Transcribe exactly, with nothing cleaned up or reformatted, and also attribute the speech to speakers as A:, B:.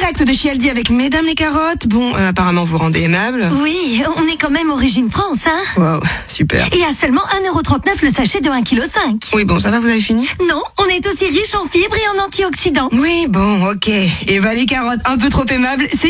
A: direct de chez Aldi avec Mesdames les carottes. Bon, euh, apparemment vous rendez aimable.
B: Oui, on est quand même Origine France, hein.
A: Wow, super.
B: Et à seulement un euro trente-neuf le sachet de un virgule cinq kilos.
A: Oui, bon, ça va, vous avez fini?
B: Non, on est aussi riche en fibres et en antioxydants.
A: Oui, bon, ok. Eva les carottes, un peu trop aimable, c'est